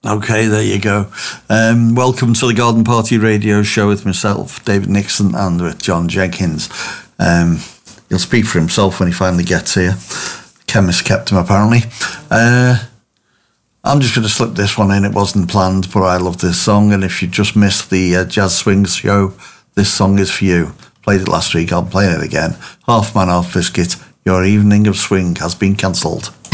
Okay, there you go. Welcome to the Garden Party Radio Show with myself, David Nixon, and with John Jenkins. He'll speak for himself when he finally gets here. The chemist kept him, apparently. I'm just going to slip this one in. It wasn't planned, but I love this song. And if you just missed the Jazz Swings show, this song is for you. Played it last week. I'll play it again. Half Man, Half Biscuit. Your evening of swing has been cancelled.